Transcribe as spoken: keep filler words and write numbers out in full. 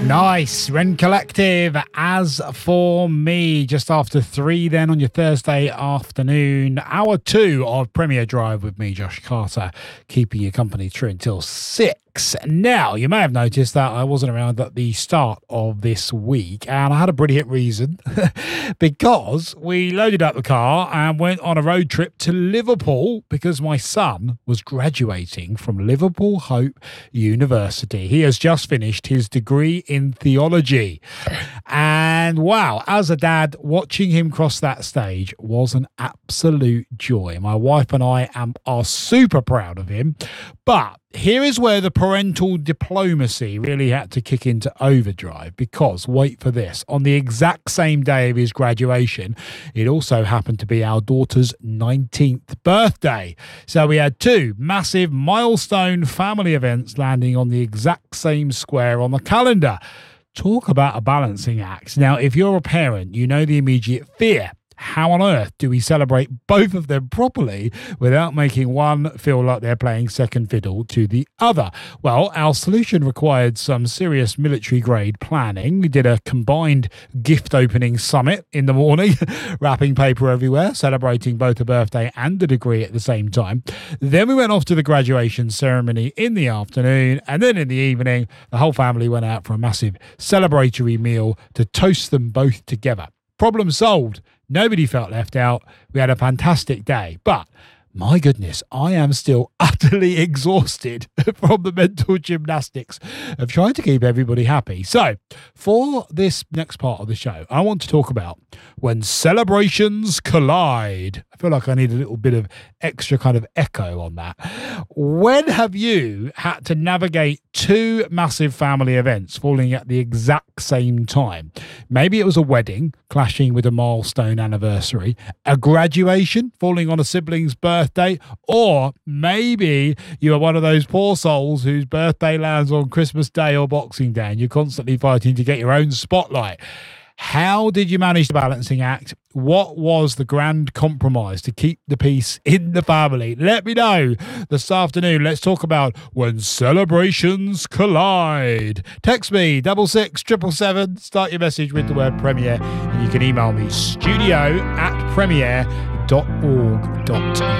Nice. Ren Collective. As for me, just after three then on your Thursday afternoon, hour two of Premier Drive with me, Josh Carter, keeping you company through until six. Now, you may have noticed that I wasn't around at the start of this week, and I had a brilliant reason because we loaded up the car and went on a road trip to Liverpool because my son was graduating from Liverpool Hope University. He has just finished his degree in theology. And wow, as a dad, watching him cross that stage was an absolute joy. My wife and I am, are super proud of him, but here is where the parental diplomacy really had to kick into overdrive because, wait for this, on the exact same day of his graduation, it also happened to be our daughter's nineteenth birthday. So we had two massive milestone family events landing on the exact same square on the calendar. Talk about a balancing act. Now, if you're a parent, you know the immediate fear. How on earth do we celebrate both of them properly without making one feel like they're playing second fiddle to the other? Well, our solution required some serious military-grade planning. We did a combined gift opening summit in the morning, wrapping paper everywhere, celebrating both a birthday and a degree at the same time. Then we went off to the graduation ceremony in the afternoon, and then in the evening, the whole family went out for a massive celebratory meal to toast them both together. Problem solved. Nobody felt left out. We had a fantastic day. But my goodness, I am still utterly exhausted from the mental gymnastics of trying to keep everybody happy. So for this next part of the show, I want to talk about when celebrations collide. I feel like I need a little bit of extra kind of echo on that. When have you had to navigate two massive family events falling at the exact same time? Maybe it was a wedding clashing with a milestone anniversary, a graduation falling on a sibling's birthday, or maybe you are one of those poor souls whose birthday lands on Christmas Day or Boxing Day and you're constantly fighting to get your own spotlight. How did you manage the balancing act? What was the grand compromise to keep the peace in the family? Let me know this afternoon. Let's talk about when celebrations collide. Text me, double six, triple seven. Start your message with the word Premier, and you can email me studio at premier dot org dot